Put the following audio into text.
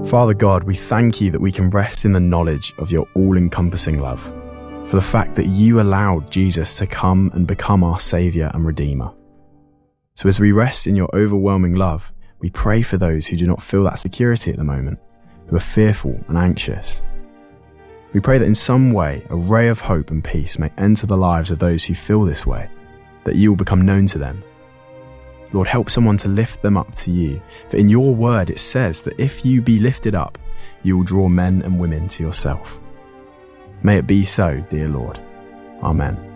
Father God, we thank you that we can rest in the knowledge of your all-encompassing love, for the fact that you allowed Jesus to come and become our Saviour and Redeemer. So as we rest in your overwhelming love, we pray for those who do not feel that security at the moment, who are fearful and anxious. We pray that in some way a ray of hope and peace may enter the lives of those who feel this way, that you will become known to them. Lord, help someone to lift them up to you, for in your word it says that if you be lifted up, you will draw men and women to yourself. May it be so, dear Lord. Amen.